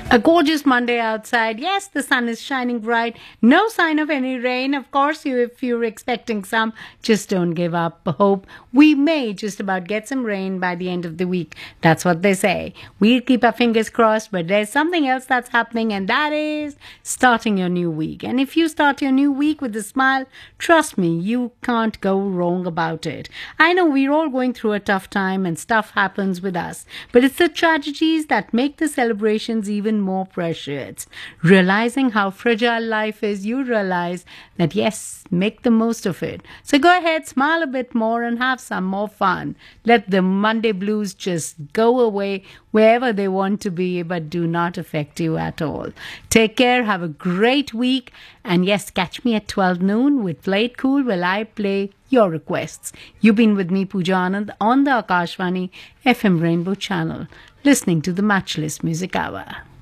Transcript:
A gorgeous Monday outside. Yes, the sun is shining bright. No sign of any rain. Of course, if you're expecting some, just don't give up hope. We may just about get some rain by the end of the week. That's what they say. We'll keep our fingers crossed, but there's something else that's happening, and that is starting your new week. And if you start your new week with a smile, trust me, you can't go wrong about it. I know we're all going through a tough time and stuff happens with us, but it's the tragedies that make the celebrations even more precious. Realizing how fragile life is, you realize that yes, make the most of it. So go ahead, smile a bit more and have some more fun. Let the Monday blues just go away wherever they want to be, but do not affect you at all. Take care, have a great week, and yes, catch me at 12 noon with Play It Cool while I play your requests. You've been with me, Pooja Anand, on the Akashvani FM Rainbow channel, listening to the Matchless Music Hour.